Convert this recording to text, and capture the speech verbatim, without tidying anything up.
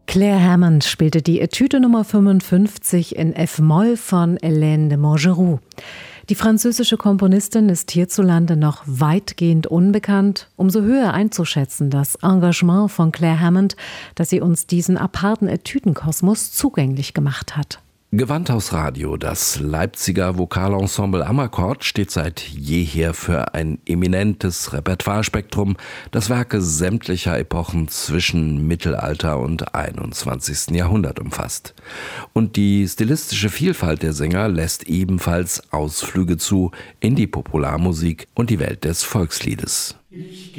Claire Hammond spielte die Etüde Nummer fünfundfünfzig in F-Moll von Hélène de Montgeroux. Die französische Komponistin ist hierzulande noch weitgehend unbekannt. Umso höher einzuschätzen das Engagement von Claire Hammond, dass sie uns diesen aparten Etüdenkosmos zugänglich gemacht hat. Gewandhaus Radio, das Leipziger Vokalensemble Amakord, steht seit jeher für ein eminentes Repertoirespektrum, das Werke sämtlicher Epochen zwischen Mittelalter und einundzwanzigsten Jahrhundert umfasst. Und die stilistische Vielfalt der Sänger lässt ebenfalls Ausflüge zu in die Popularmusik und die Welt des Volksliedes. Ich